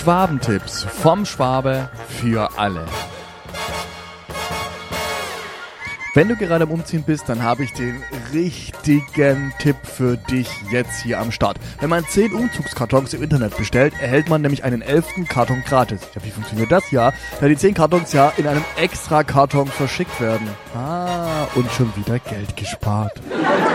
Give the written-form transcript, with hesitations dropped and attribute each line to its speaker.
Speaker 1: Schwabentipps vom Schwabe für alle. Wenn du gerade am Umziehen bist, dann habe ich den richtigen Tipp für dich jetzt hier am Start. Wenn man 10 Umzugskartons im Internet bestellt, erhält man nämlich einen 11. Karton gratis. Ja, wie funktioniert das? Ja, da die 10 Kartons ja in einem extra Karton verschickt werden. Und schon wieder Geld gespart.